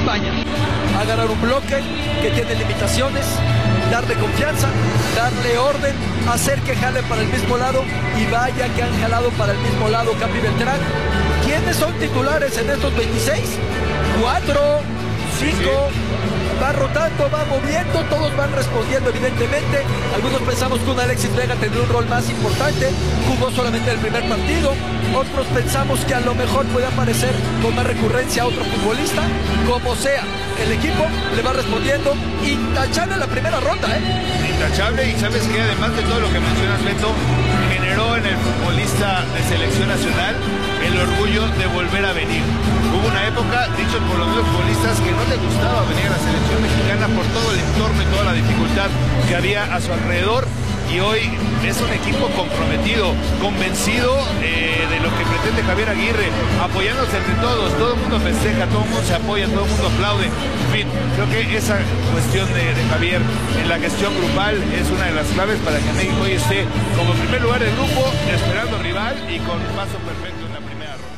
España. Agarrar un bloque que tiene limitaciones, darle confianza, darle orden, hacer que jale para el mismo lado, y vaya que han jalado para el mismo lado Capi Beltrán. ¿Quiénes son titulares en estos 26? 4, 5, va rotando, va moviendo, todos van respondiendo evidentemente. Algunos pensamos que un Alexis Vega tendría un rol más importante, jugó solamente el primer partido. Otros pensamos que a lo mejor puede aparecer con más recurrencia a otro futbolista. Como sea, el equipo le va respondiendo. Intachable en la primera ronda, Intachable, y sabes que además de todo lo que mencionas, Beto, generó en el futbolista de selección nacional el orgullo de volver a venir. Hubo una época, dicho por los mismos futbolistas, que no le gustaba venir a la selección mexicana por todo el entorno y toda la dificultad que había a su alrededor, y hoy es un equipo comprometido, convencido de lo que pretende Javier Aguirre, apoyándose entre todos, todo el mundo festeja, todo el mundo se apoya, todo el mundo aplaude. En fin, creo que esa cuestión de Javier en la gestión grupal es una de las claves para que México hoy esté como primer lugar del grupo, esperando rival y con paso perfecto en la primera ronda.